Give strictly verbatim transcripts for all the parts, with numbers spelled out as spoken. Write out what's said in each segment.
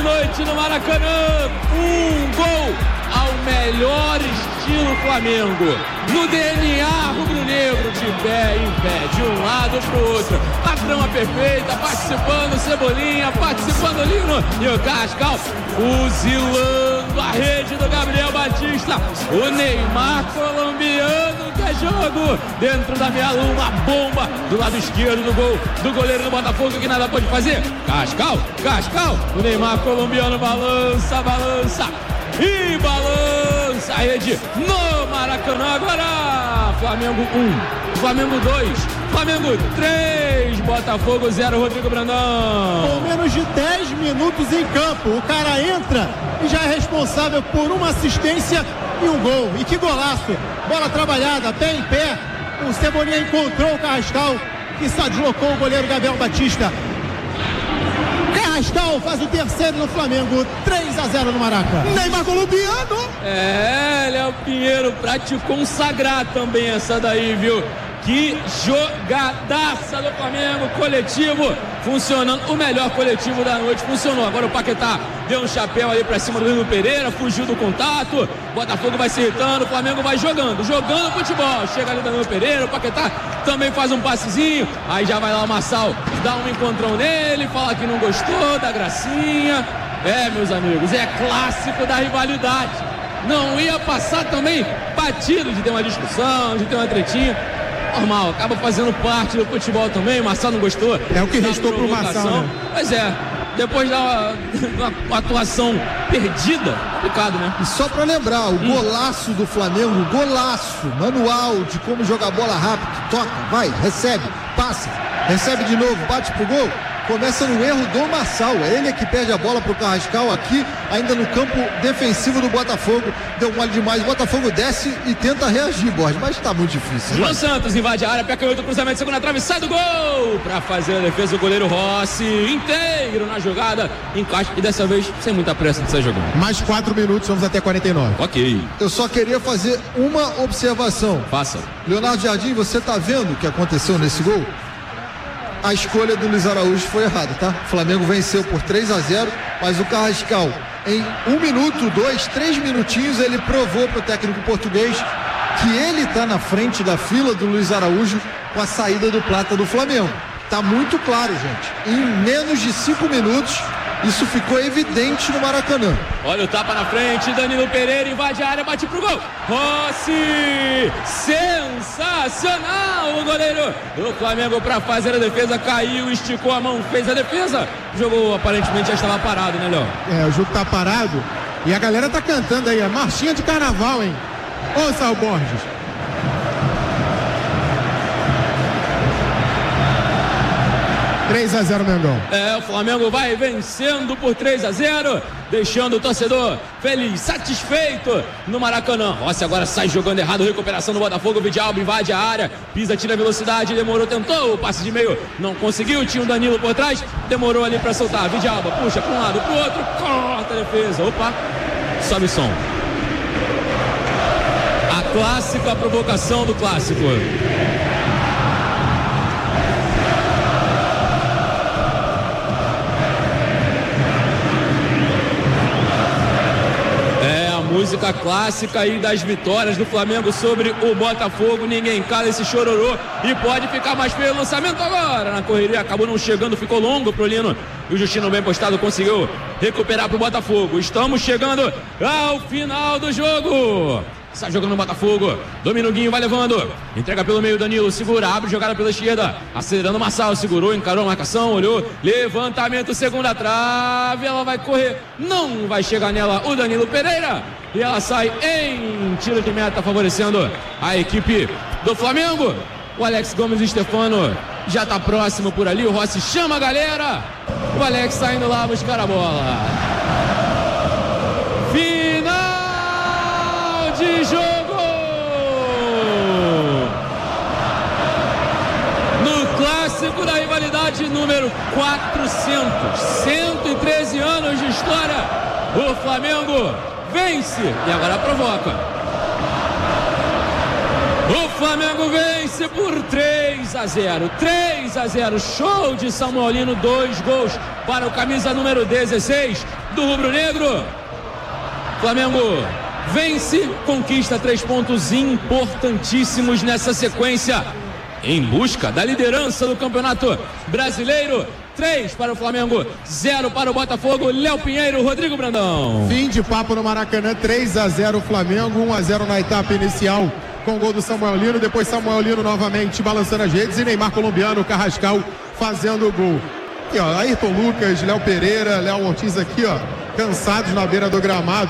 noite no Maracanã. Um gol ao melhor estilo Flamengo. No D N A rubro-negro, de pé em pé, de um lado pro outro. A trama perfeita, participando Cebolinha, participando Lino e o Carrascal fuzilando a rede do Gabriel Batista. O Neymar colombiano, que é jogo dentro da meia lua, uma bomba do lado esquerdo do gol do goleiro do Botafogo, que nada pode fazer. Carrascal, Carrascal, o Neymar colombiano balança, balança e balança a rede no Maracanã. Agora Flamengo um, Flamengo dois, Flamengo três, Botafogo zero. Rodrigo Brandão. Com menos de dez minutos em campo, o cara entra e já é responsável por uma assistência e um gol. E que golaço! Bola trabalhada, pé em pé. O Cebolinha encontrou o Carrascal, que só deslocou o goleiro Gabriel Batista. Carrascal faz o terceiro no Flamengo, três a zero no Maraca. Neymar colombiano. É, Léo Pinheiro, pra te consagrar também essa daí, viu? Que jogadaça do Flamengo, coletivo funcionando, o melhor coletivo da noite, funcionou. Agora o Paquetá deu um chapéu ali pra cima do Danilo Pereira, fugiu do contato, Botafogo vai se irritando, o Flamengo vai jogando, jogando futebol. Chega ali o Danilo Pereira, o Paquetá também faz um passezinho, aí já vai lá o Marçal, dá um encontrão nele, fala que não gostou da gracinha. É, meus amigos, é clássico da rivalidade. Não ia passar também batido de ter uma discussão, de ter uma tretinha. Normal, acaba fazendo parte do futebol também. O Marçal não gostou. É o que restou pro Marçal, né? Pois é, depois da uma atuação perdida, complicado, né? E só pra lembrar, o hum. golaço do Flamengo, golaço, manual de como jogar bola rápido, toca, vai, recebe, passa, recebe de novo, bate pro gol. Começa no erro do Marçal, é ele que perde a bola pro Carrascal aqui, ainda no campo defensivo do Botafogo. Deu mole demais, o Botafogo desce e tenta reagir, Borges, mas tá muito difícil. João Santos invade a área, pé canhoto, cruzamento, segunda trave, sai do gol! Pra fazer a defesa, o goleiro Rossi, inteiro na jogada, encaixa e dessa vez sem muita pressa de sair jogando. Mais quatro minutos, vamos até quarenta e nove. Ok. Eu só queria fazer uma observação. Faça. Leonardo Jardim, você tá vendo o que aconteceu nesse gol? A escolha do Luiz Araújo foi errada, tá? O Flamengo venceu por três a zero, mas o Carrascal, em um minuto, dois, três minutinhos, ele provou para o técnico português que ele tá na frente da fila do Luiz Araújo com a saída do Plata do Flamengo. Tá muito claro, gente. Em menos de cinco minutos, isso ficou evidente no Maracanã. Olha o tapa na frente, Danilo Pereira invade a área, bate pro gol. Rossi, sensacional o goleiro do Flamengo para fazer a defesa, caiu, esticou a mão, fez a defesa. O jogo aparentemente já estava parado, né, Léo? É, o jogo tá parado e a galera tá cantando aí, a marchinha de carnaval, hein? Ouça o Borges. três a zero, Mengão. É, o Flamengo vai vencendo por três a zero, deixando o torcedor feliz, satisfeito no Maracanã. Rossi agora sai jogando errado, recuperação do Botafogo, Vidalba invade a área, pisa, tira a velocidade, demorou, tentou o passe de meio, não conseguiu, tinha o Danilo por trás, demorou ali pra soltar, Vidalba puxa pra um lado, pro outro, corta a defesa, opa, sobe o som. A clássica, a provocação do clássico. Música clássica aí das vitórias do Flamengo sobre o Botafogo. Ninguém cala esse chororô e pode ficar mais feio o lançamento agora. Na correria acabou não chegando, ficou longo pro Lino. E o Justino, bem postado, conseguiu recuperar pro Botafogo. Estamos chegando ao final do jogo. Sai jogando no Botafogo, domina o Guinho, vai levando, entrega pelo meio, Danilo, segura, abre jogada pela esquerda, acelerando o Marçal, segurou, encarou a marcação, olhou, levantamento, segunda trave, ela vai correr, não vai chegar nela o Danilo Pereira, e ela sai em tiro de meta, favorecendo a equipe do Flamengo. O Alex Gomes e Stefano já tá próximo por ali, o Rossi chama a galera, o Alex tá indo lá buscar a bola. De jogo no clássico da rivalidade número quatrocentos, cento e treze anos de história, o Flamengo vence e agora provoca. O Flamengo vence por três a zero. três a zero. Show de Samuelino, dois gols para o camisa número dezesseis do rubro-negro. Flamengo vence, conquista três pontos importantíssimos nessa sequência, em busca da liderança do Campeonato Brasileiro. três para o Flamengo, zero para o Botafogo. Léo Pinheiro, Rodrigo Brandão. Fim de papo no Maracanã, três a zero Flamengo, um a zero na etapa inicial, com o gol do Samuelino. Depois Samuelino novamente balançando as redes e Neymar colombiano, Carrascal fazendo o gol. Aqui, ó, Ayrton Lucas, Léo Pereira, Léo Ortiz aqui, ó, cansados na beira do gramado,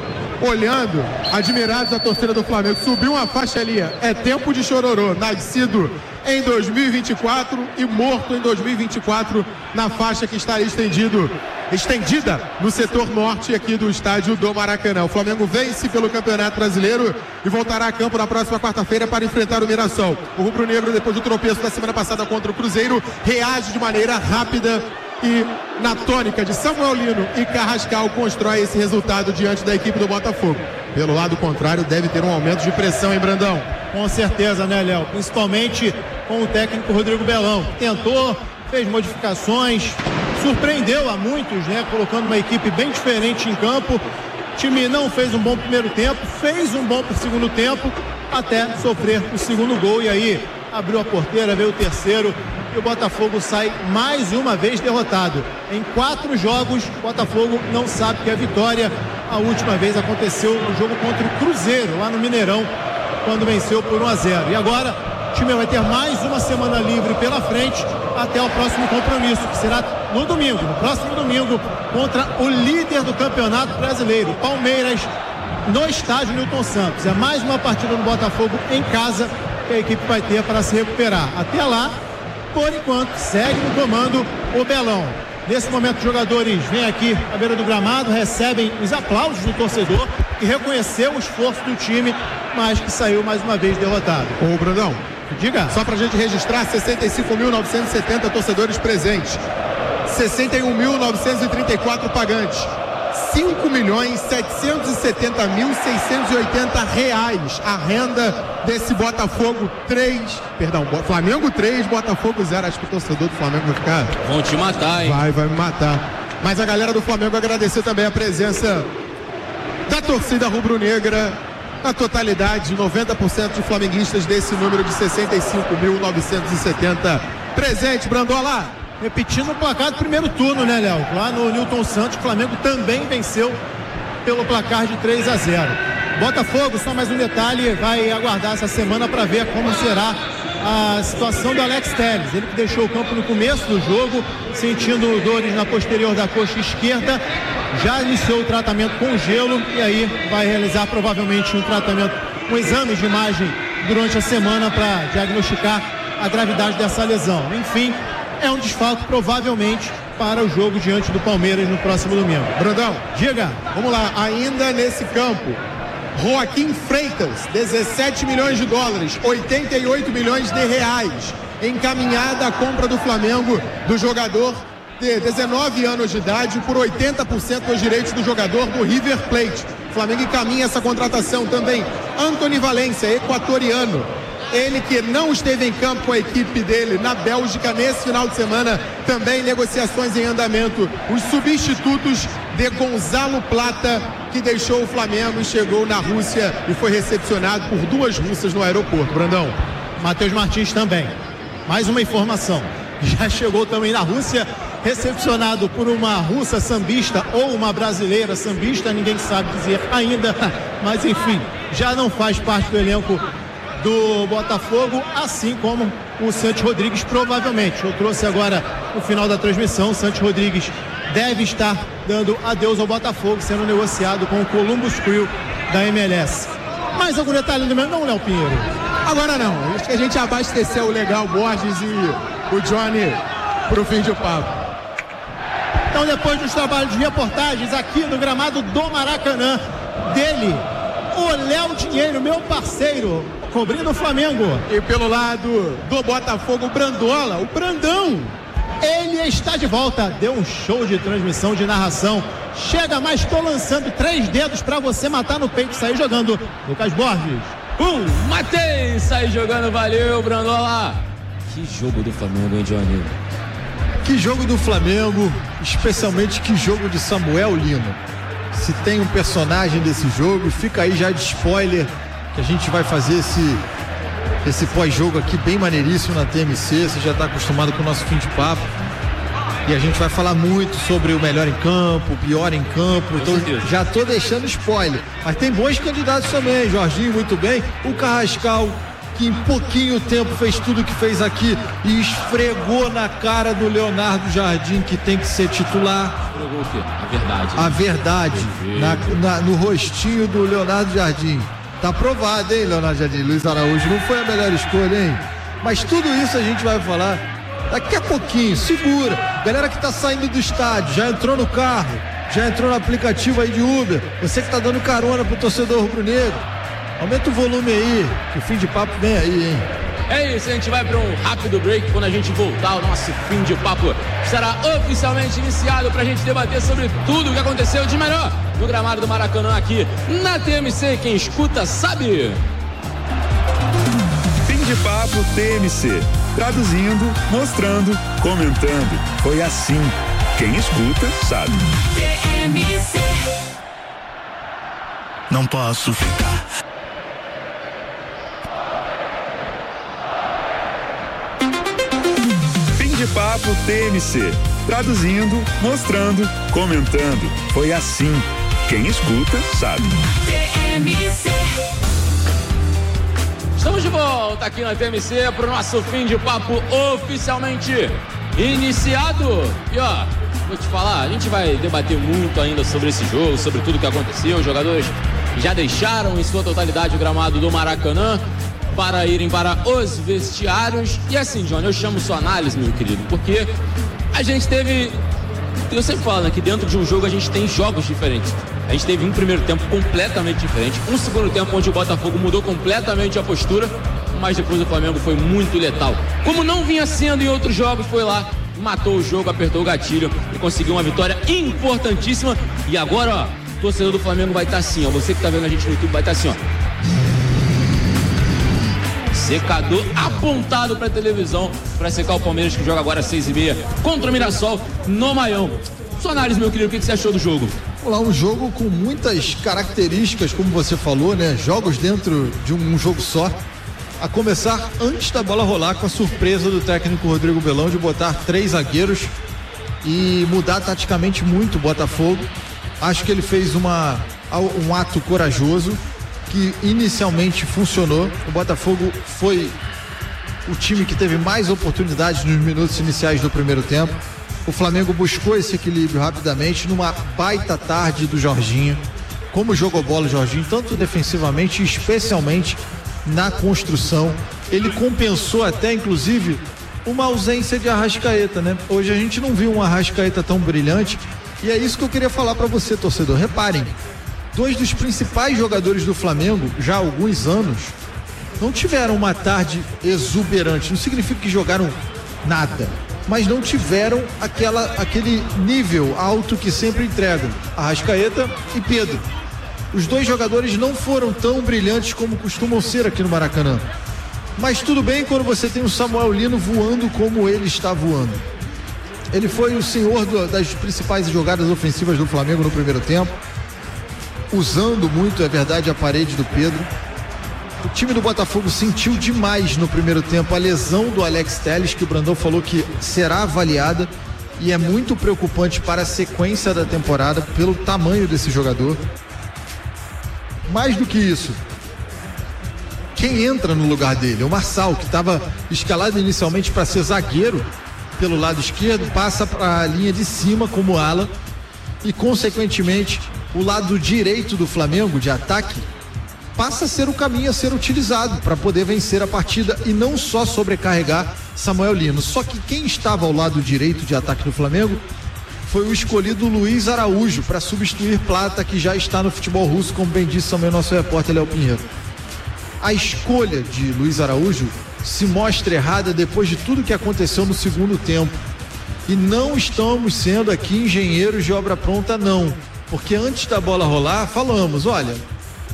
olhando, admirados a torcida do Flamengo. Subiu uma faixa ali, é tempo de chororô, nascido em dois mil e vinte e quatro e morto em dois mil e vinte e quatro, na faixa que está estendido, estendida no setor norte aqui do estádio do Maracanã. O Flamengo vence pelo Campeonato Brasileiro e voltará a campo na próxima quarta-feira para enfrentar o Mirassol. O rubro-negro, depois do tropeço da semana passada contra o Cruzeiro, reage de maneira rápida e, na tônica de Samuelino e Carrascal, constrói esse resultado diante da equipe do Botafogo. Pelo lado contrário, deve ter um aumento de pressão, hein, Brandão? Com certeza, né, Léo? Principalmente com o técnico Rodrigo Belão. Tentou, fez modificações, surpreendeu a muitos, né? Colocando uma equipe bem diferente em campo. O time não fez um bom primeiro tempo, fez um bom segundo tempo, até sofrer o segundo gol. E aí abriu a porteira, veio o terceiro e o Botafogo sai mais uma vez derrotado. Em quatro jogos, o Botafogo não sabe que é vitória. A última vez aconteceu no jogo contra o Cruzeiro, lá no Mineirão, quando venceu por um a zero. E agora o time vai ter mais uma semana livre pela frente até o próximo compromisso, que será no domingo, no próximo domingo, contra o líder do Campeonato Brasileiro, Palmeiras, no estádio Newton Santos. É mais uma partida do Botafogo em casa que a equipe vai ter para se recuperar. Até lá, por enquanto, segue no comando o Belão. Nesse momento, os jogadores vêm aqui à beira do gramado, recebem os aplausos do torcedor, que reconheceu o esforço do time, mas que saiu mais uma vez derrotado. Ô, Brandão, diga. Só pra gente registrar, sessenta e cinco mil novecentos e setenta torcedores presentes, sessenta e um mil novecentos e trinta e quatro pagantes, cinco milhões setecentos e setenta mil seiscentos e oitenta reais a renda desse Botafogo três, perdão, Flamengo três, Botafogo zero. Acho que o torcedor do Flamengo vai ficar... Vão te matar, hein? Vai, vai me matar. Mas a galera do Flamengo agradecer também a presença da torcida rubro-negra, na totalidade, noventa por cento de flamenguistas desse número de sessenta e cinco mil novecentos e setenta presente. Brandola, repetindo o placar do primeiro turno, né, Léo? Lá no Newton Santos, o Flamengo também venceu pelo placar de três a zero. Botafogo, só mais um detalhe, vai aguardar essa semana para ver como será a situação do Alex Telles. Ele que deixou o campo no começo do jogo, sentindo dores na posterior da coxa esquerda, já iniciou o tratamento com gelo e aí vai realizar provavelmente um tratamento, um exame de imagem durante a semana para diagnosticar a gravidade dessa lesão. Enfim, é um desfalque provavelmente para o jogo diante do Palmeiras no próximo domingo. Brandão, diga. Vamos lá, ainda nesse campo, Joaquim Freitas, dezessete milhões de dólares, oitenta e oito milhões de reais, encaminhada a compra do Flamengo do jogador de dezenove anos de idade por oitenta por cento dos direitos do jogador do River Plate. O Flamengo encaminha essa contratação também. Antony Valência, equatoriano, ele que não esteve em campo com a equipe dele na Bélgica nesse final de semana, também negociações em andamento. Os substitutos de Gonzalo Plata, que deixou o Flamengo e chegou na Rússia e foi recepcionado por duas russas no aeroporto. Brandão. Matheus Martins também. Mais uma informação. Já chegou também na Rússia, recepcionado por uma russa sambista ou uma brasileira sambista, ninguém sabe dizer ainda, mas enfim, já não faz parte do elenco do Botafogo, assim como o Santos Rodrigues provavelmente. Eu trouxe agora no final da transmissão, o Santos Rodrigues deve estar dando adeus ao Botafogo, sendo negociado com o Columbus Crew da M L S. Mais algum detalhe do meu? Não, Léo Pinheiro? Agora não, acho que a gente abasteceu o Legal Borges e o Johnny pro fim de papo. Então, depois dos trabalhos de reportagens aqui no gramado do Maracanã, dele, o Léo Dinheiro, meu parceiro, cobrindo o Flamengo. E pelo lado do Botafogo, o Brandola, o Brandão. Ele está de volta, deu um show de transmissão, de narração. Chega mais, tô lançando três dedos para você matar no peito e sair jogando. Lucas Borges. um, matei, sai jogando, valeu, Brandola. Que jogo do Flamengo, hein, Johnny? Que jogo do Flamengo, especialmente que jogo de Samuel Lino. Se tem um personagem desse jogo, fica aí já de spoiler, que a gente vai fazer esse, esse pós-jogo aqui bem maneiríssimo na T M C, você já está acostumado com o nosso fim de papo. E a gente vai falar muito sobre o melhor em campo, o pior em campo, então já tô deixando spoiler. Mas tem bons candidatos também, Jorginho muito bem, o Carrascal, que em pouquinho tempo fez tudo o que fez aqui e esfregou na cara do Leonardo Jardim que tem que ser titular. Esfregou o quê? A verdade. A verdade, na, na, no rostinho do Leonardo Jardim. Tá aprovado, hein, Leonardo Jardim? Luiz Araújo não foi a melhor escolha, hein? Mas tudo isso a gente vai falar daqui a pouquinho, segura. Galera que tá saindo do estádio, já entrou no carro, já entrou no aplicativo aí de Uber, você que tá dando carona pro torcedor rubro-negro, aumenta o volume aí, que o fim de papo vem aí, hein? É isso, a gente vai para um rápido break. Quando a gente voltar, o nosso fim de papo estará oficialmente iniciado pra gente debater sobre tudo o que aconteceu de melhor no gramado do Maracanã aqui na T M C. Quem escuta sabe. Fim de papo T M C. Traduzindo, mostrando, comentando. Foi assim. Quem escuta sabe. T M C. Não posso ficar. Fim de papo T M C. Traduzindo, mostrando, comentando. Foi assim. Quem escuta sabe. T M C. Estamos de volta aqui na T M C para o nosso fim de papo oficialmente iniciado. E ó, vou te falar, a gente vai debater muito ainda sobre esse jogo, sobre tudo que aconteceu. Os jogadores já deixaram em sua totalidade o gramado do Maracanã para irem para os vestiários. E assim, Johnny, eu chamo sua análise, meu querido, porque a gente teve... Eu sempre falo, né, que dentro de um jogo a gente tem jogos diferentes. A gente teve um primeiro tempo completamente diferente, um segundo tempo onde o Botafogo mudou completamente a postura, mas depois o Flamengo foi muito letal. Como não vinha sendo em outros jogos, foi lá, matou o jogo, apertou o gatilho e conseguiu uma vitória importantíssima. E agora, ó, o torcedor do Flamengo vai estar assim, ó, você que tá vendo a gente no YouTube vai estar assim, ó. Secador apontado pra televisão para secar o Palmeiras, que joga agora às seis e meia contra o Mirassol no Maião. Sua análise, meu querido, o que você achou do jogo? Olá, um jogo com muitas características, como você falou, né? Jogos dentro de um jogo só. A começar antes da bola rolar, com a surpresa do técnico Rodrigo Belão de botar três zagueiros e mudar taticamente muito o Botafogo. Acho que ele fez uma, um ato corajoso que inicialmente funcionou. O Botafogo foi o time que teve mais oportunidades nos minutos iniciais do primeiro tempo. O Flamengo buscou esse equilíbrio rapidamente numa baita tarde do Jorginho. Como jogou bola o Jorginho, tanto defensivamente e especialmente na construção. Ele compensou até, inclusive, uma ausência de Arrascaeta, né? Hoje a gente não viu um Arrascaeta tão brilhante e é isso que eu queria falar para você, torcedor. Reparem, dois dos principais jogadores do Flamengo, já há alguns anos, não tiveram uma tarde exuberante. Não significa que jogaram nada, mas não tiveram aquela, aquele nível alto que sempre entregam. Arrascaeta e Pedro. Os dois jogadores não foram tão brilhantes como costumam ser aqui no Maracanã. Mas tudo bem quando você tem o Samuel Lino voando como ele está voando. Ele foi o senhor do, das principais jogadas ofensivas do Flamengo no primeiro tempo, usando muito, é verdade, a parede do Pedro. O time do Botafogo sentiu demais no primeiro tempo a lesão do Alex Telles, que o Brandão falou que será avaliada e é muito preocupante para a sequência da temporada pelo tamanho desse jogador. Mais do que isso, quem entra no lugar dele? O Marçal, que estava escalado inicialmente para ser zagueiro pelo lado esquerdo, passa para a linha de cima como ala e, consequentemente, o lado direito do Flamengo de ataque passa a ser o caminho a ser utilizado para poder vencer a partida e não só sobrecarregar Samuel Lino. Só que quem estava ao lado direito de ataque do Flamengo foi o escolhido Luiz Araújo para substituir Plata, que já está no futebol russo, como bem disse também o nosso repórter Léo Pinheiro. A escolha de Luiz Araújo se mostra errada depois de tudo que aconteceu no segundo tempo. E não estamos sendo aqui engenheiros de obra pronta, não. Porque antes da bola rolar, falamos, olha,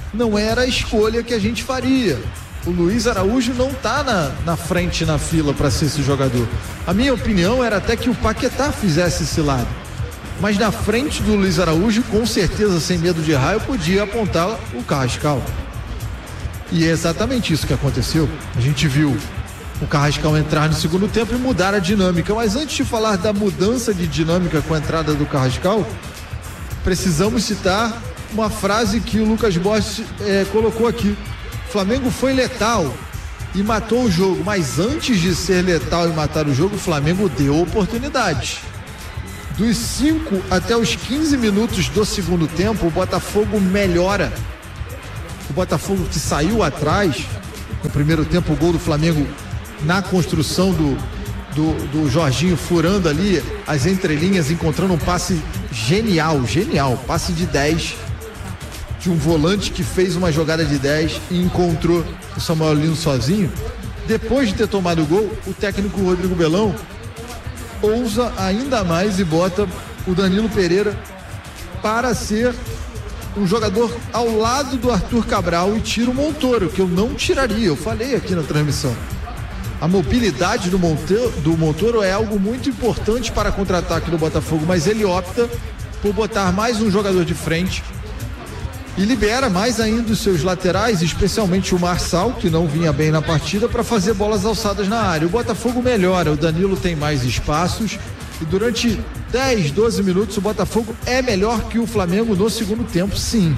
não era a escolha que a gente faria. O Luiz Araújo não tá na, na frente na fila para ser esse jogador. A minha opinião era até que o Paquetá fizesse esse lado. Mas na frente do Luiz Araújo, com certeza, sem medo de errar, eu podia apontar o Carrascal. E é exatamente isso que aconteceu. A gente viu o Carrascal entrar no segundo tempo e mudar a dinâmica. Mas antes de falar da mudança de dinâmica com a entrada do Carrascal, precisamos citar uma frase que o Lucas Borges é, colocou aqui. O Flamengo foi letal e matou o jogo, mas antes de ser letal e matar o jogo, o Flamengo deu oportunidades. Dos cinco até os quinze minutos do segundo tempo, o Botafogo melhora. O Botafogo que saiu atrás, no primeiro tempo, o gol do Flamengo na construção do, do, do Jorginho, furando ali as entrelinhas, encontrando um passe genial, genial, passe de dez, de um volante que fez uma jogada de dez e encontrou o Samuel Lino sozinho. Depois de ter tomado o gol, o técnico Rodrigo Belão ousa ainda mais e bota o Danilo Pereira para ser um jogador ao lado do Arthur Cabral e tira o Montoro, que eu não tiraria, eu falei aqui na transmissão. A mobilidade do Montoro, do Montoro é algo muito importante para contra-ataque do Botafogo, mas ele opta por botar mais um jogador de frente e libera mais ainda os seus laterais, especialmente o Marçal, que não vinha bem na partida, para fazer bolas alçadas na área. O Botafogo melhora, o Danilo tem mais espaços e durante dez, doze minutos o Botafogo é melhor que o Flamengo no segundo tempo, sim.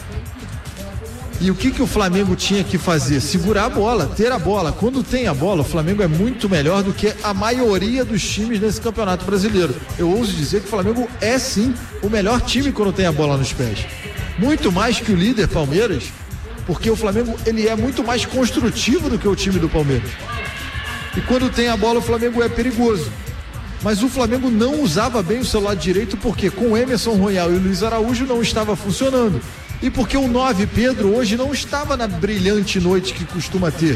E o que que o Flamengo tinha que fazer? Segurar a bola, ter a bola. Quando tem a bola, o Flamengo é muito melhor do que a maioria dos times nesse Campeonato Brasileiro. Eu ouso dizer que o Flamengo é sim o melhor time quando tem a bola nos pés. Muito mais que o líder Palmeiras, porque o Flamengo ele é muito mais construtivo do que o time do Palmeiras. E quando tem a bola, o Flamengo é perigoso. Mas o Flamengo não usava bem o seu lado direito, porque com o Emerson Royal e o Luiz Araújo não estava funcionando. E porque o nove, Pedro, hoje não estava na brilhante noite que costuma ter.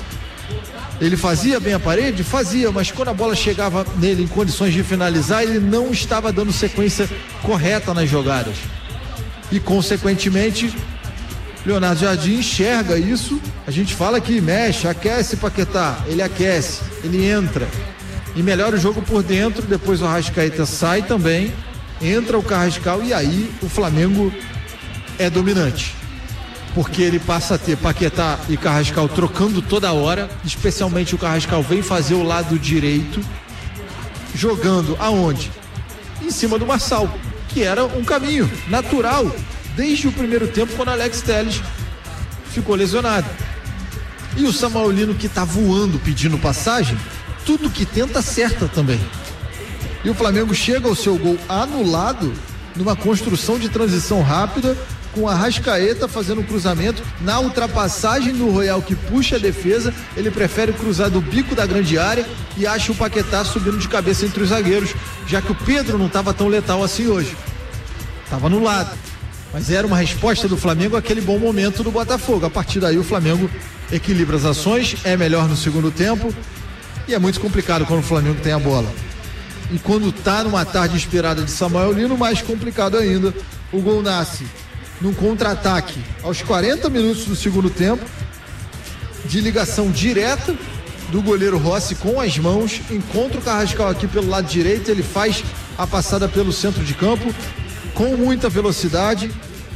Ele fazia bem a parede? Fazia, mas quando a bola chegava nele em condições de finalizar, ele não estava dando sequência correta nas jogadas. E, consequentemente, Leonardo Jardim enxerga isso. A gente fala que mexe, aquece Paquetá, ele aquece, ele entra e melhora o jogo por dentro. Depois o Arrascaeta sai também, entra o Carrascal e aí o Flamengo é dominante, porque ele passa a ter Paquetá e Carrascal trocando toda hora, especialmente o Carrascal vem fazer o lado direito, jogando aonde? Em cima do Marçal, que era um caminho natural desde o primeiro tempo, quando Alex Telles ficou lesionado. E o Samuel Lino, que tá voando pedindo passagem, tudo que tenta acerta também. E o Flamengo chega ao seu gol anulado numa construção de transição rápida, com a Arrascaeta fazendo um cruzamento na ultrapassagem do Royal, que puxa a defesa. Ele prefere cruzar do bico da grande área e acha o Paquetá subindo de cabeça entre os zagueiros, já que o Pedro não estava tão letal assim hoje, estava no lado, mas era uma resposta do Flamengo àquele bom momento do Botafogo. A partir daí o Flamengo equilibra as ações, é melhor no segundo tempo e é muito complicado quando o Flamengo tem a bola. E quando está numa tarde inspirada de Samuel Lino, mais complicado ainda. O gol nasce num contra-ataque aos quarenta minutos do segundo tempo, de ligação direta do goleiro Rossi com as mãos, encontra o Carrascal aqui pelo lado direito, ele faz a passada pelo centro de campo com muita velocidade,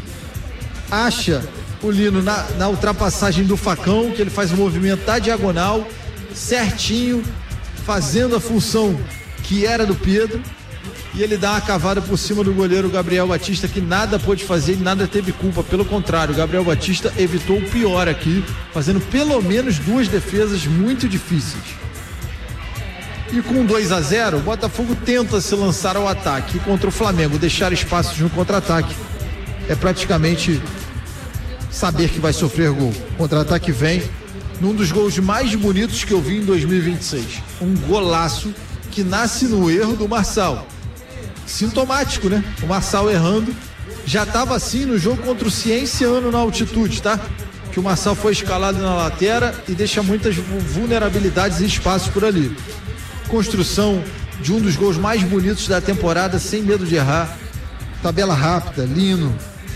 acha o Lino na, na ultrapassagem do Facão, que ele faz o movimento da diagonal certinho, fazendo a função que era do Pedro, e ele dá uma cavada por cima do goleiro Gabriel Batista, que nada pôde fazer e nada teve culpa. Pelo contrário, o Gabriel Batista evitou o pior aqui, fazendo pelo menos duas defesas muito difíceis. E com dois a zero, o Botafogo tenta se lançar ao ataque. E contra o Flamengo, deixar espaços no contra-ataque é praticamente saber que vai sofrer gol. O contra-ataque vem num dos gols mais bonitos que eu vi em dois mil e vinte e seis. Um golaço que nasce no erro do Marçal. Sintomático, né? O Marçal errando. Já estava assim no jogo contra o Cienciano na altitude, tá? Que o Marçal foi escalado na lateral e deixa muitas vulnerabilidades e espaços por ali. Construção de um dos gols mais bonitos da temporada, sem medo de errar. Tabela rápida, Lino,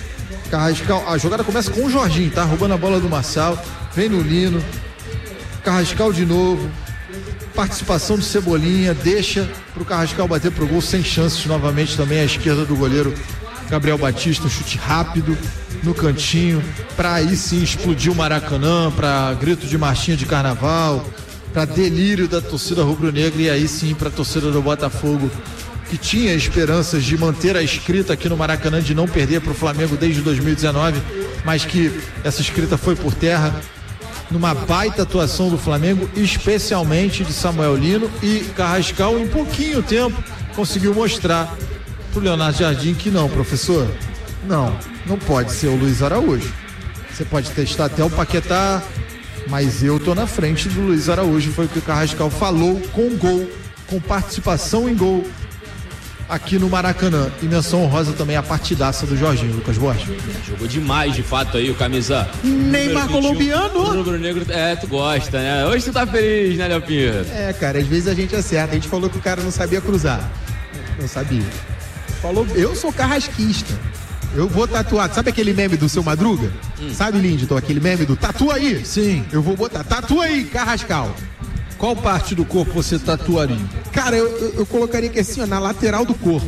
Carrascal, a jogada começa com o Jorginho, tá? Roubando a bola do Marçal, vem no Lino, Carrascal de novo, participação do Cebolinha, deixa pro Carrascal bater pro gol sem chances novamente também à esquerda do goleiro Gabriel Batista, um chute rápido no cantinho, pra aí sim explodir o Maracanã, pra grito de marchinha de carnaval, pra delírio da torcida rubro-negra e aí sim pra torcida do Botafogo, que tinha esperanças de manter a escrita aqui no Maracanã, de não perder pro Flamengo desde dois mil e dezenove, mas que essa escrita foi por terra numa baita atuação do Flamengo, especialmente de Samuel Lino, e Carrascal em pouquinho tempo conseguiu mostrar pro Leonardo Jardim que não, professor, não, não pode ser o Luiz Araújo. Você pode testar até o Paquetá, mas eu tô na frente do Luiz Araújo, foi o que o Carrascal falou com gol, com participação em gol aqui no Maracanã. E menção honrosa também a partidaça do Jorginho, Lucas Borges. Jogou demais, de fato, aí o camisa Neymar colombiano. O rubro-negro, é, tu gosta, né? Hoje tu tá feliz, né, Léo Pinheiro? É, cara, às vezes a gente acerta. A gente falou que o cara não sabia cruzar. Não sabia. Falou, eu sou carrasquista. Eu vou tatuar. Sabe aquele meme do Seu Madruga? Hum. Sabe, Lindston, aquele meme do tatua aí? Sim. Eu vou botar, tatua aí, Carrascal. Qual parte do corpo você tatuaria? Cara, eu, eu, eu colocaria aqui assim, ó, na lateral do corpo.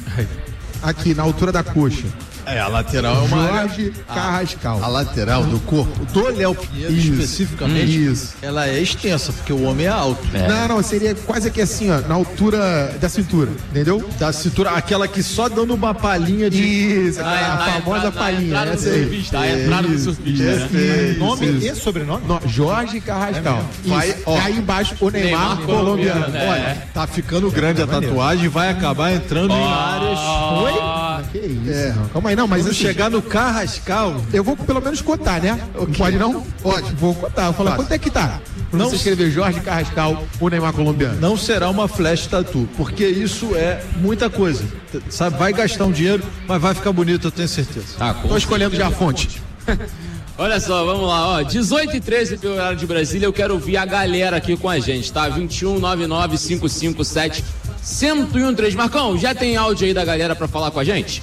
Aqui, na altura da coxa. É, a lateral é uma Jorge Carrascal. A, a lateral do corpo do Léo Pinheiro, isso, especificamente, isso. Ela é extensa, porque o homem é alto. É. Não, não, seria quase que assim, ó, na altura da cintura, entendeu? Da cintura, aquela que só dando uma palhinha de... Isso, ah, a, a famosa palhinha. A entrada do surfista, né? É, nome isso. E sobrenome? No, Jorge Carrascal. É vai, ó, aí embaixo o Neymar, Neymar colombiano. colombiano. É. Olha, tá ficando grande a tatuagem, vai acabar entrando oh. em áreas... Oi? Que isso, é. Não. Calma aí, não, mas quando assim, chegar no Carrascal, eu vou pelo menos cotar, né? Okay. Pode não? Pode. Vou cotar, vou falar, quanto é que tá? Quando não você escrever Jorge Carrascal, o Neymar colombiano. Não será uma flash tattoo, porque isso é muita coisa, sabe? Vai gastar um dinheiro, mas vai ficar bonito, eu tenho certeza. Tá, tô escolhendo já a fonte. Olha só, vamos lá, ó, dezoito e treze pelo horário de Brasília, eu quero ouvir a galera aqui com a gente, tá? vinte e um, noventa e nove, cinquenta e cinco, sete, cento e um, três. Marcão, já tem áudio aí da galera pra falar com a gente?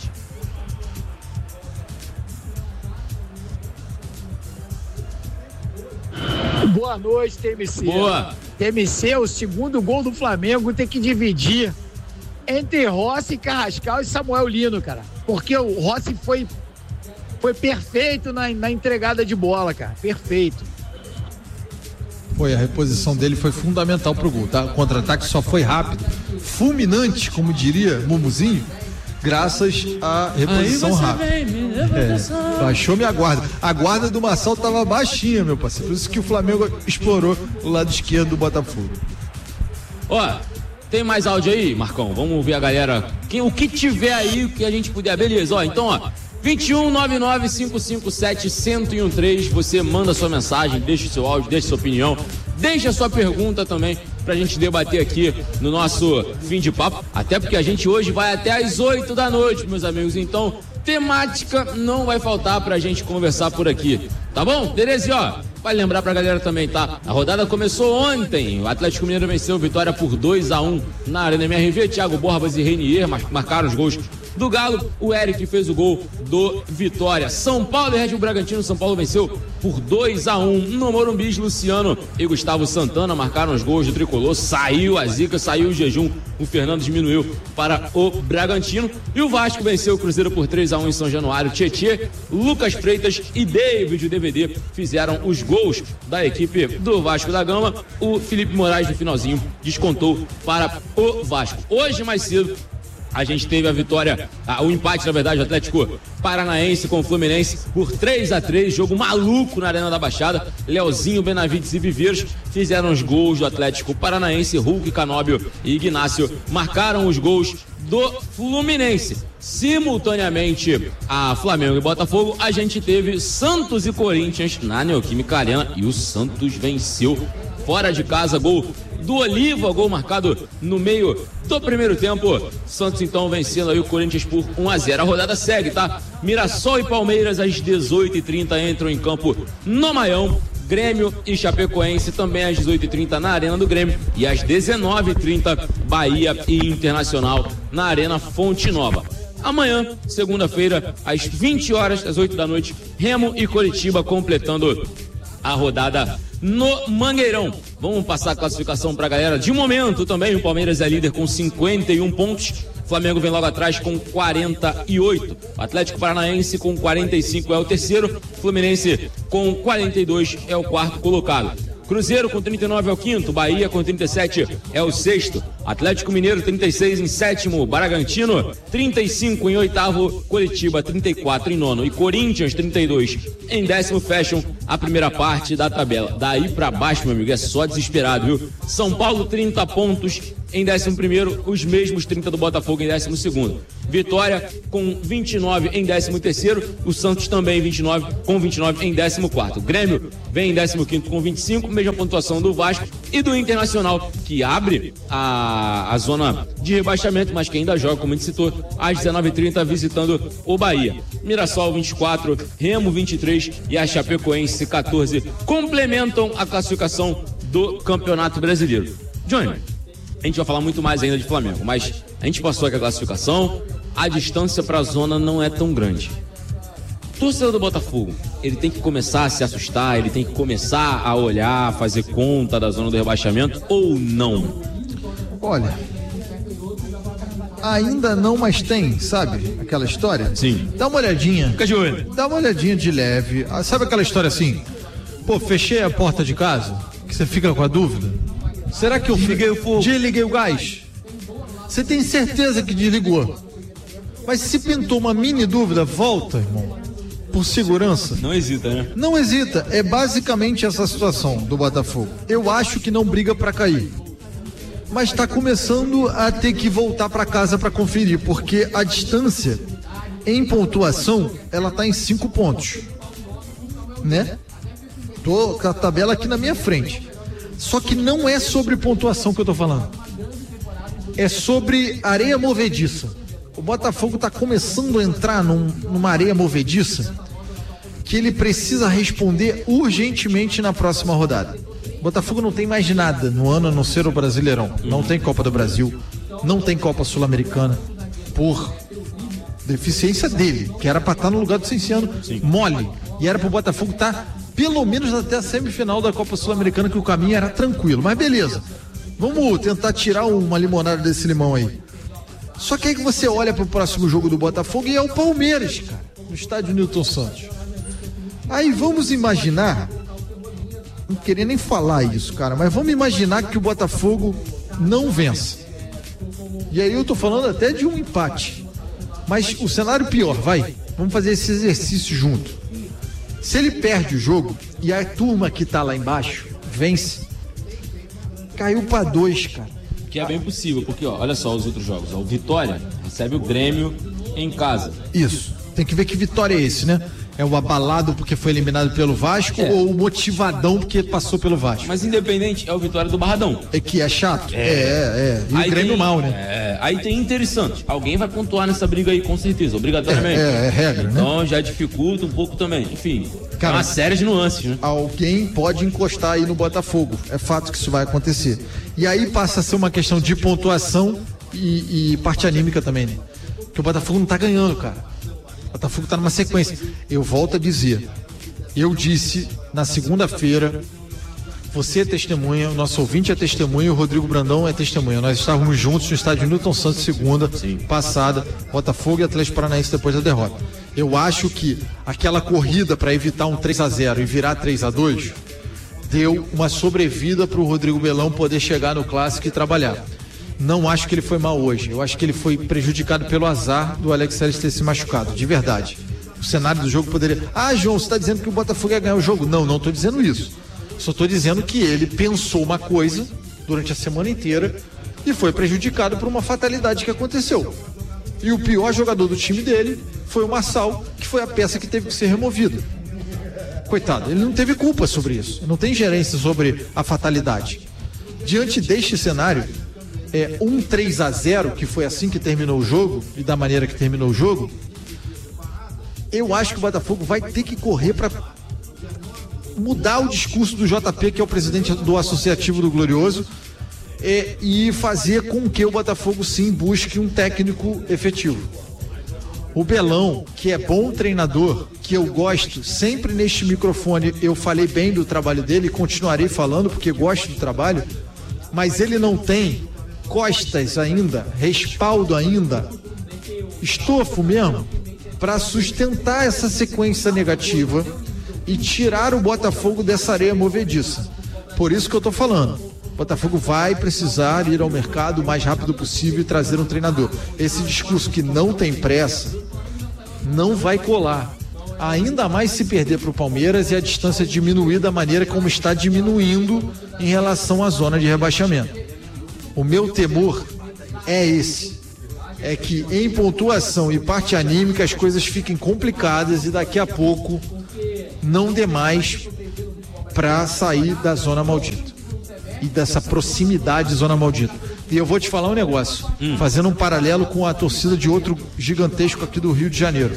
Boa noite, T M C. Boa. T M C, o segundo gol do Flamengo tem que dividir entre Rossi, Carrascal e Samuel Lino, cara. Porque o Rossi foi, foi perfeito na, na entregada de bola, cara. Perfeito. Foi, a reposição dele foi fundamental pro gol, tá? O contra-ataque só foi rápido, fulminante, como diria Mumuzinho, graças à reposição rápida. É, baixou minha guarda. A guarda do Marçal tava baixinha, meu parceiro. Por isso que o Flamengo explorou o lado esquerdo do Botafogo. Ó, tem mais áudio aí, Marcão? Vamos ouvir a galera. Quem, o que tiver aí, o que a gente puder. Beleza, ó, então, ó. vinte e um, noventa e nove, cinquenta e cinco, sete, cento e um, três. Você manda sua mensagem, deixa o seu áudio, deixa sua opinião, deixa a sua pergunta também pra gente debater aqui no nosso fim de papo. Até porque a gente hoje vai até às oito da noite, meus amigos. Então, temática não vai faltar pra gente conversar por aqui. Tá bom? Beleza? E ó, vai lembrar pra galera também, tá? A rodada começou ontem. O Atlético Mineiro venceu Vitória por dois a um na Arena M R V. Thiago Borbas e Reinier marcaram os gols do Galo. O Eric fez o gol do Vitória. São Paulo e Red Bull Bragantino. São Paulo venceu por dois a um no Morumbi. Luciano e Gustavo Santana marcaram os gols do Tricolor. Saiu a zica, saiu o jejum. O Fernando diminuiu para o Bragantino. E o Vasco venceu o Cruzeiro por três a um em São Januário. Tietê, Lucas Freitas e David, o D V D, fizeram os gols da equipe do Vasco da Gama. O Felipe Moraes, no finalzinho, descontou para o Vasco. Hoje, mais cedo, a gente teve a vitória, a, o empate, na verdade, do Atlético Paranaense com o Fluminense por três a três, jogo maluco na Arena da Baixada. Leozinho, Benavides e Viveiros fizeram os gols do Atlético Paranaense. Hulk, Canóbio e Ignácio marcaram os gols do Fluminense. Simultaneamente a Flamengo e Botafogo, a gente teve Santos e Corinthians na Neoquímica Arena e o Santos venceu fora de casa, gol do Oliva, gol marcado no meio do primeiro tempo. Santos então vencendo aí o Corinthians por um a zero. A rodada segue, tá? Mirassol e Palmeiras às dezoito e trinta entram em campo no Maião. Grêmio e Chapecoense também às dezoito e trinta na Arena do Grêmio. E às dezenove e trinta Bahia e Internacional na Arena Fonte Nova. Amanhã, segunda-feira, às vinte horas, às oito da noite, Remo e Coritiba completando a rodada no Mangueirão. Vamos passar a classificação pra galera. De momento também, o Palmeiras é líder com cinquenta e um pontos. O Flamengo vem logo atrás com quarenta e oito. O Atlético Paranaense com quarenta e cinco é o terceiro. Fluminense com quarenta e dois é o quarto colocado. Cruzeiro com trinta e nove é o quinto, Bahia com trinta e sete é o sexto, Atlético Mineiro trinta e seis em sétimo, Bragantino trinta e cinco em oitavo, Coritiba trinta e quatro em nono e Corinthians trinta e dois em décimo fecham a primeira parte da tabela. Daí pra baixo, meu amigo, é só desesperado, viu? São Paulo trinta pontos em décimo primeiro, os mesmos trinta do Botafogo em décimo segundo. Vitória com vinte e nove em décimo terceiro, o Santos também vinte e nove com vinte e nove em décimo quarto. O Grêmio vem em décimo quinto com vinte e cinco, mesma pontuação do Vasco e do Internacional, que abre a, a zona de rebaixamento, mas que ainda joga, como a gente citou, às dezenove e trinta visitando o Bahia. Mirassol vinte e quatro, Remo vinte e três e a Chapecoense quatorze complementam a classificação do Campeonato Brasileiro. Johnny, a gente vai falar muito mais ainda de Flamengo, mas a gente passou aqui a classificação, a distância para a zona não é tão grande. O torcedor do Botafogo, ele tem que começar a se assustar, ele tem que começar a olhar, fazer conta da zona do rebaixamento ou não? Olha, ainda não, mas tem, sabe? Aquela história? Sim. Dá uma olhadinha. Fica de olho. Dá uma olhadinha de leve. Ah, sabe aquela história assim? Pô, fechei a porta de casa, que você fica com a dúvida. Será que eu liguei o fogo? Desliguei o gás? Você tem certeza que desligou? Mas se pintou uma mini dúvida, volta, irmão. Por segurança. Não hesita, né? Não hesita. É basicamente essa situação do Botafogo. Eu acho que não briga pra cair. Mas está começando a ter que voltar para casa para conferir, porque a distância em pontuação, ela tá em cinco pontos. Né? Tô com a tabela aqui na minha frente. Só que não é sobre pontuação que eu tô falando. É sobre areia movediça. O Botafogo tá começando a entrar num, numa areia movediça que ele precisa responder urgentemente na próxima rodada. O Botafogo não tem mais nada no ano a não ser o Brasileirão. Não tem Copa do Brasil, não tem Copa Sul-Americana, por deficiência dele, que era pra estar no lugar do Cienciano, mole. E era pro Botafogo estar pelo menos até a semifinal da Copa Sul-Americana, que o caminho era tranquilo. Mas beleza, vamos tentar tirar uma limonada desse limão aí. Só que aí que você olha pro próximo jogo do Botafogo e é o Palmeiras, cara, no estádio Newton Santos. Aí vamos imaginar, não queria nem falar isso, cara, mas vamos imaginar que o Botafogo não vença. E aí eu tô falando até de um empate. Mas o cenário pior, vai, vamos fazer esse exercício junto. Se ele perde o jogo e a turma que tá lá embaixo vence, caiu pra dois, cara. Que é bem possível, porque ó, olha só os outros jogos. Ó, o Vitória recebe o Grêmio em casa. Isso, tem que ver que Vitória é esse, né? É o abalado porque foi eliminado pelo Vasco é. ou o motivadão porque passou pelo Vasco? Mas independente, é o Vitória do Barradão. É que é chato? É, é. é. E aí o Grêmio tem, mal, né? É, aí tem interessante. Alguém vai pontuar nessa briga aí, com certeza, obrigatoriamente. É, é, é regra, então, né? Então já dificulta um pouco também. Enfim, cara, é uma série de nuances, né? Alguém pode encostar aí no Botafogo. É fato que isso vai acontecer. E aí passa a ser uma questão de pontuação e, e parte anímica também, né? Porque o Botafogo não tá ganhando, cara. O Botafogo tá numa sequência. Eu volto a dizer, eu disse na segunda-feira, você é testemunha, o nosso ouvinte é testemunha, o Rodrigo Brandão é testemunha. Nós estávamos juntos no estádio Newton Santos segunda Sim. passada, Botafogo e Atlético Paranaense depois da derrota. Eu acho que aquela corrida para evitar um três a zero e virar três a dois deu uma sobrevida para o Rodrigo Belão poder chegar no clássico e trabalhar. Não acho que ele foi mal hoje. Eu acho que ele foi prejudicado pelo azar do Alex Telles ter se machucado, de verdade. O cenário do jogo poderia... Ah, João, você está dizendo que o Botafogo ia ganhar o jogo? Não, não estou dizendo isso. Só estou dizendo que ele pensou uma coisa durante a semana inteira e foi prejudicado por uma fatalidade que aconteceu. E o pior jogador do time dele foi o Marçal, que foi a peça que teve que ser removida. Coitado, ele não teve culpa sobre isso. Não tem gerência sobre a fatalidade. Diante deste cenário... É, um três a zero, que foi assim que terminou o jogo, e da maneira que terminou o jogo, eu acho que o Botafogo vai ter que correr para mudar o discurso do J P, que é o presidente do Associativo do Glorioso, é, e fazer com que o Botafogo sim busque um técnico efetivo. O Belão, que é bom treinador, que eu gosto, sempre neste microfone eu falei bem do trabalho dele e continuarei falando porque gosto do trabalho, mas ele não tem costas ainda, respaldo ainda, estofo mesmo, para sustentar essa sequência negativa e tirar o Botafogo dessa areia movediça. Por isso que eu tô falando. O Botafogo vai precisar ir ao mercado o mais rápido possível e trazer um treinador. Esse discurso que não tem pressa não vai colar. Ainda mais se perder para o Palmeiras e a distância diminuir da maneira como está diminuindo em relação à zona de rebaixamento. O meu temor é esse. É que em pontuação e parte anímica as coisas fiquem complicadas e daqui a pouco não dê mais para sair da zona maldita e dessa proximidade zona maldita. E eu vou te falar um negócio, hum. fazendo um paralelo com a torcida de outro gigantesco aqui do Rio de Janeiro.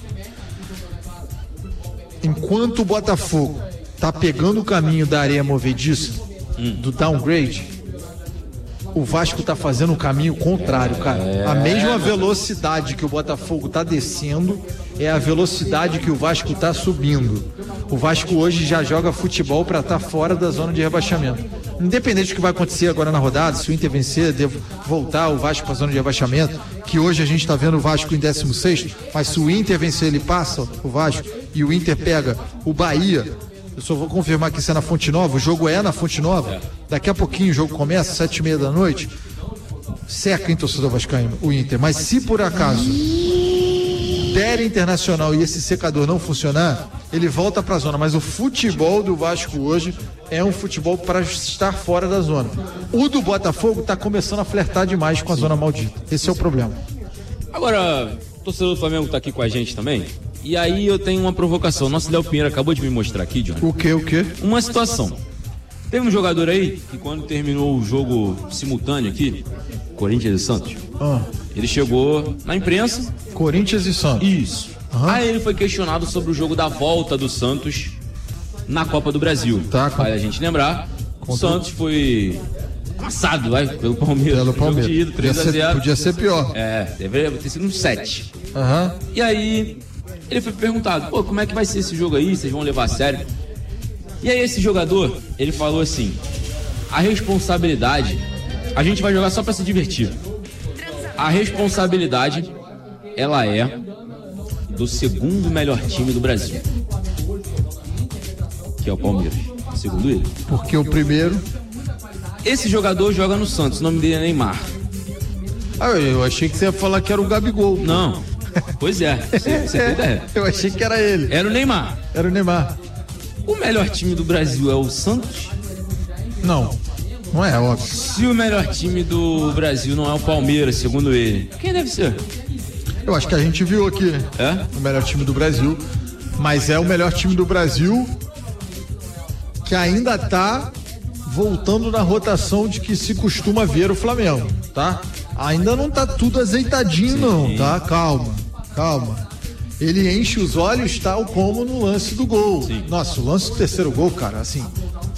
Enquanto o Botafogo tá pegando o caminho da areia movediça, hum. do downgrade, o Vasco tá fazendo o caminho contrário, cara. É, a mesma velocidade que o Botafogo tá descendo é a velocidade que o Vasco tá subindo. O Vasco hoje já joga futebol para estar tá fora da zona de rebaixamento. Independente do que vai acontecer agora na rodada, se o Inter vencer, devo voltar o Vasco para a zona de rebaixamento, que hoje a gente está vendo o Vasco em décimo sexto, mas se o Inter vencer, ele passa o Vasco e o Inter pega o Bahia. Eu só vou confirmar que isso é na Fonte Nova, o jogo é na Fonte Nova, daqui a pouquinho o jogo começa, sete e meia da noite, seca em torcedor vascaíno, o Inter, mas se por acaso der Internacional e esse secador não funcionar, ele volta para a zona, mas o futebol do Vasco hoje é um futebol para estar fora da zona. O do Botafogo está começando a flertar demais com a zona maldita, esse é o problema. Agora, o torcedor do Flamengo está aqui com a gente também, e aí eu tenho uma provocação. Nosso Léo Pinheiro acabou de me mostrar aqui, John. O que, o que? Uma situação. Teve um jogador aí que quando terminou o jogo simultâneo aqui, Corinthians e Santos, ah. ele chegou na imprensa. Corinthians e Santos. Isso. Uhum. Aí ele foi questionado sobre o jogo da volta do Santos na Copa do Brasil. Tá, vai a gente lembrar, o Santos foi amassado, vai, pelo Palmeiras. Pelo Palmeiras. Jogo de ida, três a zero. Podia ser pior. É, deveria ter sido um sete. Uhum. E aí ele foi perguntado, pô, como é que vai ser esse jogo aí? Vocês vão levar a sério? E aí esse jogador, ele falou assim, a responsabilidade, a gente vai jogar só pra se divertir. A responsabilidade, ela é do segundo melhor time do Brasil, que é o Palmeiras, segundo ele. Porque o primeiro... Esse jogador joga no Santos, o nome dele é Neymar. Ah, eu achei que você ia falar que era o Gabigol. Não, pois é, você, você tem ideia. Eu achei que era ele. Era o Neymar. Era o Neymar. O melhor time do Brasil é o Santos? Não, não é, óbvio. Se o melhor time do Brasil não é o Palmeiras, segundo ele, quem deve ser? Eu acho que a gente viu aqui é? o melhor time do Brasil, mas é o melhor time do Brasil que ainda tá voltando na rotação de que se costuma ver o Flamengo, tá? Ainda não tá tudo azeitadinho. Sim. Não, tá? Calma, calma. Ele enche os olhos tal como no lance do gol. Sim. Nossa, o lance do terceiro gol, cara, assim...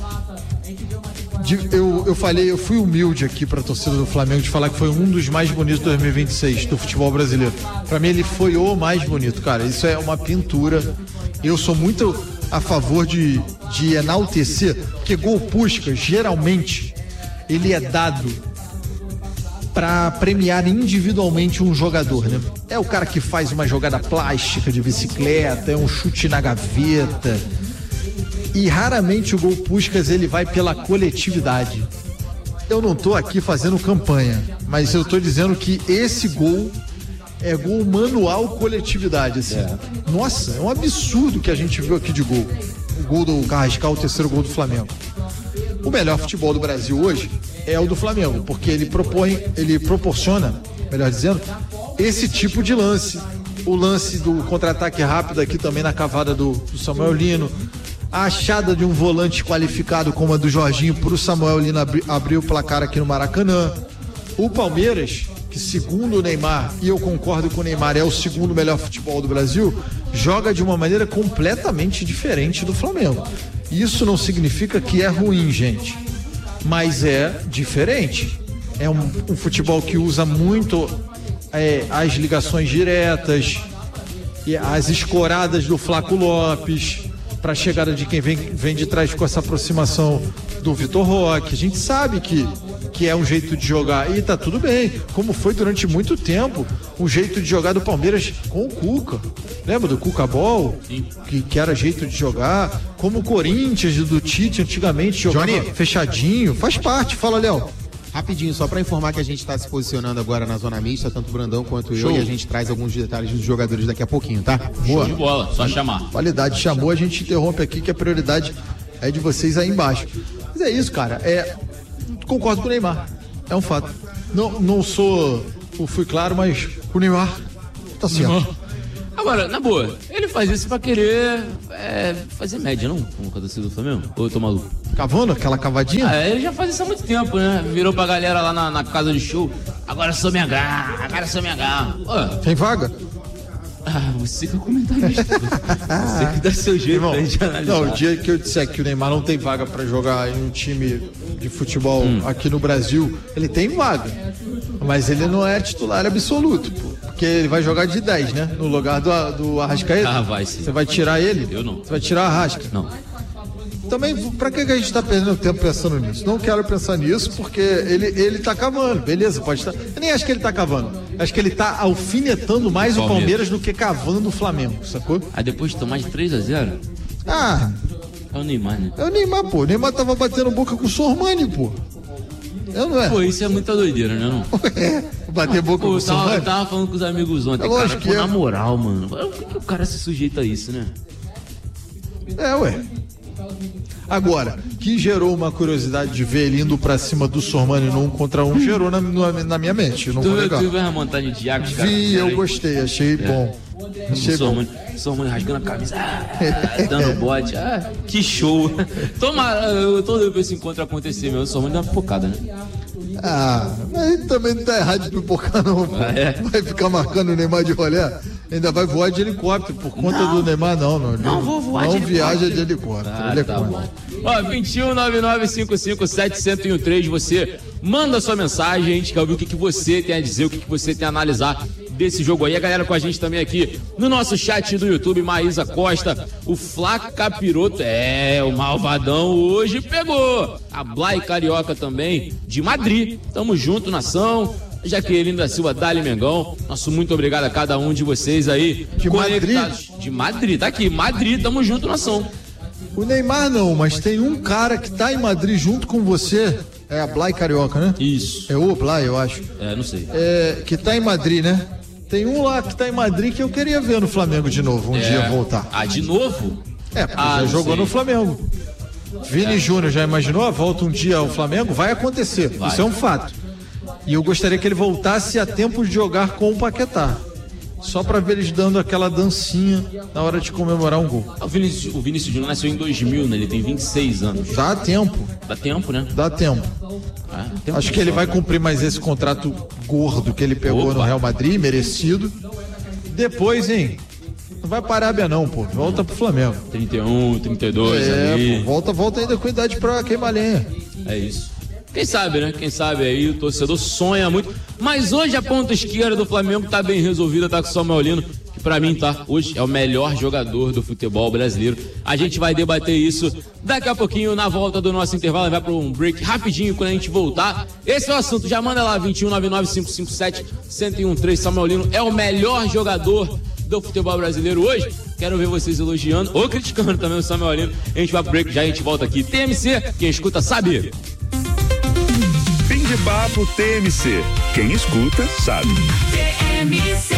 De, eu, eu falei, eu fui humilde aqui pra torcida do Flamengo de falar que foi um dos mais bonitos de dois mil e vinte e seis do futebol brasileiro. Pra mim ele foi o mais bonito, cara. Isso é uma pintura. Eu sou muito a favor de, de enaltecer, porque gol Puskás, geralmente, ele é dado pra premiar individualmente um jogador, né? É o cara que faz uma jogada plástica de bicicleta, é um chute na gaveta. E raramente o gol Puskás ele vai pela coletividade. Eu não tô aqui fazendo campanha, mas eu tô dizendo que esse gol é gol manual coletividade, assim. É. Nossa, é um absurdo que a gente viu aqui de gol. O gol do Carrascal, o terceiro gol do Flamengo. O melhor futebol do Brasil hoje é o do Flamengo, porque ele propõe, ele proporciona, melhor dizendo, esse tipo de lance. O lance do contra-ataque rápido aqui também na cavada do, do Samuel Lino. A achada de um volante qualificado como a do Jorginho para o Samuel Lino abri, abrir o placar aqui no Maracanã. O Palmeiras, que segundo o Neymar, e eu concordo com o Neymar, é o segundo melhor futebol do Brasil, joga de uma maneira completamente diferente do Flamengo. Isso não significa que é ruim, gente, mas é diferente. É um, um futebol que usa muito é, as ligações diretas, e as escoradas do Flaco Lopes, para a chegada de quem vem, vem de trás com essa aproximação do Vitor Roque. A gente sabe que, que é um jeito de jogar, e tá tudo bem, como foi durante muito tempo um jeito de jogar do Palmeiras com o Cuca. Lembra do Cuca Ball? Que, que era jeito de jogar, como o Corinthians do Tite antigamente jogava Johnny. Fechadinho. Faz parte, fala, Léo. Rapidinho, só para informar que a gente está se posicionando agora na zona mista, tanto o Brandão quanto Show. eu, e a gente traz alguns detalhes dos jogadores daqui a pouquinho, tá? Boa. Show de bola, só chamar. Qualidade, chamou, a gente interrompe aqui, que a prioridade é de vocês aí embaixo. Mas é isso, cara, é... concordo com o Neymar, é um fato. Não, não sou, fui claro, mas o Neymar tá certo. Agora, na boa, ele faz isso pra querer é, fazer média, não? Com o torcida do Flamengo? Ou eu tô maluco? Cavando aquela cavadinha? Ah, ele já faz isso há muito tempo, né? Virou pra galera lá na, na casa de show. Agora sou minha garra, agora sou minha garra. Pô, tem vaga? Ah, você que é o comentarista. Você que dá seu jeito Irmão, pra gente analisar. Não, o dia que eu disser que o Neymar não tem vaga pra jogar em um time de futebol hum. aqui no Brasil, ele tem vaga. Mas ele não é titular absoluto, pô. Porque ele vai jogar de dez, né? No lugar do, do Arrascaeta. Ah, vai sim. Você vai tirar ele? Eu não. Você vai tirar a Arrasca? Não. Também, pra que a gente tá perdendo tempo pensando nisso? Não quero pensar nisso, porque ele, ele tá cavando, beleza, pode estar. Eu nem acho que ele tá cavando. Acho que ele tá alfinetando mais Palmeiras. o Palmeiras do que cavando o Flamengo, sacou? Aí depois de tomar de três a zero? Ah. É o Neymar, né? É o Neymar, pô. O Neymar tava batendo boca com o Sormani, pô. Eu não é. Pô, isso é muita doideira, né, não? É, bater boca pô, com o Sormani. Eu tava falando com os amigos ontem, é cara, pô, é. na moral, mano. Por que, que o cara se sujeita a isso, né? É, ué. Agora, que gerou uma curiosidade de ver ele indo pra cima do Sormani no um contra um, gerou na, na, na minha mente. Não tu, vou negar. Tu viu a montagem de Iago? Vi, eu gostei, achei é. bom. Achei o Sormani, Sormani rasgando a camisa, ah, dando bote, ah, que show. Toma, eu tô doido pra esse encontro acontecer mesmo, o Sormani dá uma pipocada, né? Ah, mas também não tá errado de pipocar não, pô. Ah, é? Vai ficar marcando o Neymar de rolê, ainda vai voar de helicóptero, por conta não. do Neymar não, não. Não vou voar não de helicóptero. Não viaja de helicóptero. Ah, ele é tá bom. Ó, vinte e um, nove nove cinco cinco, sete zero um três, você manda sua mensagem, a gente quer ouvir o que, que você tem a dizer, o que, que você tem a analisar desse jogo aí. A galera com a gente também aqui no nosso chat do YouTube, Maísa Costa, o Flá Capiroto, é, o Malvadão hoje pegou. A Blay Carioca também, de Madrid, tamo junto, nação. Jaqueline da Silva, Dali Mengão, nosso muito obrigado a cada um de vocês aí. De Madrid? De Madrid, tá aqui, Madrid, tamo junto, nação. O Neymar não, mas tem um cara que tá em Madrid junto com você, é a Blay Carioca, né? Isso. É o Blay, eu acho. É, não sei. É, que tá em Madrid, né? Tem um lá que tá em Madrid que eu queria ver no Flamengo de novo, um é. dia voltar. Ah, de novo? É, porque ah, já jogou sei. no Flamengo. Vini é. Júnior já imaginou? Volta um dia ao Flamengo? Vai acontecer, vai. Isso é um fato. E eu gostaria que ele voltasse a tempo de jogar com o Paquetá. Só pra ver eles dando aquela dancinha na hora de comemorar um gol. O Vinícius, o Vinícius Júnior nasceu em dois mil, né? Ele tem vinte e seis anos. Dá tempo. Dá tempo, né? Dá tempo. Ah, tempo Acho que ele vai cumprir mais esse contrato gordo que ele pegou Opa. no Real Madrid, merecido. Depois, hein? Não vai parar Arábia não, pô. Volta pro Flamengo. trinta e um, trinta e dois é, ali. Pô, volta, volta ainda com idade pra queimar lenha. É isso. Quem sabe, né? Quem sabe aí o torcedor sonha muito. Mas hoje a ponta esquerda do Flamengo tá bem resolvida, tá com o Samuel Lino, que pra mim tá, hoje é o melhor jogador do futebol brasileiro. A gente vai debater isso daqui a pouquinho na volta do nosso intervalo. Vai para um break rapidinho quando a gente voltar. Esse é o assunto, já manda lá, vinte e um, nove nove cinco cinco sete, zero um três. Samuel Lino é o melhor jogador do futebol brasileiro hoje. Quero ver vocês elogiando ou criticando também o Samuel Lino. A gente vai pro break, já a gente volta aqui. T M C, quem escuta sabe. Fim de papo T M C. Quem escuta sabe. T M C.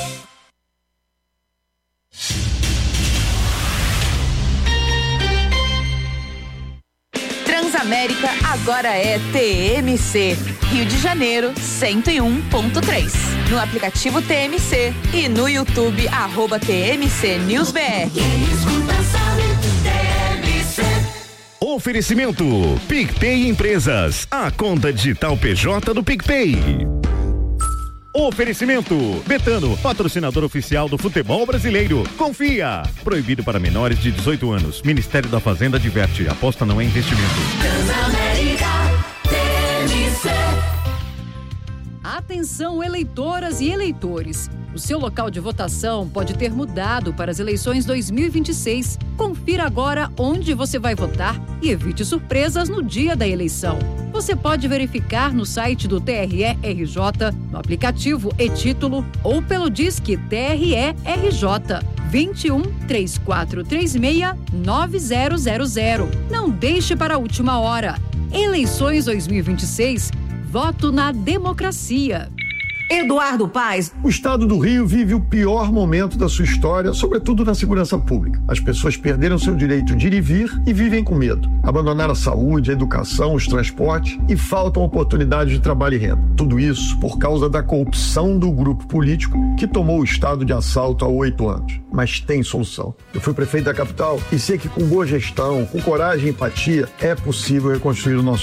Transamérica agora é T M C. Rio de Janeiro, cento e um ponto três. No aplicativo T M C e no YouTube, arroba T M C News B R. Quem escuta sabe, T M C. Oferecimento PicPay Empresas, a conta digital P J do PicPay. Oferecimento Betano, patrocinador oficial do futebol brasileiro. Confia. Proibido para menores de dezoito anos. Ministério da Fazenda adverte. Aposta não é investimento. Transamérica, T M C. A T Atenção, eleitoras e eleitores. O seu local de votação pode ter mudado para as eleições dois mil e vinte e seis. Confira agora onde você vai votar e evite surpresas no dia da eleição. Você pode verificar no site do T R E R J, no aplicativo e-Título ou pelo Disque T R E R J vinte e um, três quatro três seis, nove zero zero zero. Não deixe para a última hora. Eleições dois mil e vinte e seis. Voto na democracia. Eduardo Paes. O estado do Rio vive o pior momento da sua história, sobretudo na segurança pública. As pessoas perderam seu direito de ir e vir e vivem com medo. Abandonaram a saúde, a educação, os transportes e faltam oportunidades de trabalho e renda. Tudo isso por causa da corrupção do grupo político que tomou o estado de assalto há oito anos. Mas tem solução. Eu fui prefeito da capital e sei que com boa gestão, com coragem e empatia, é possível reconstruir o nosso